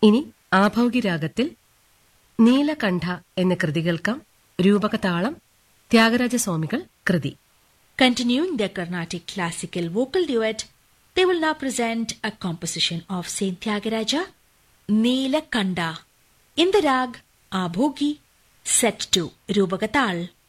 ഇനി ആഭൗഗിരാഗത്തിൽ നീലകണ്ഠ എന്ന കൃതി കേൾക്കാം. രൂപകതാളം ത്യാഗരാജസ്വാമികൾ കൃതി. Continuing their Carnatic classical vocal duet, they will now present a composition of Saint Tyagaraja, Neelakanda, in the rag Abhogi, set to Rupakatal.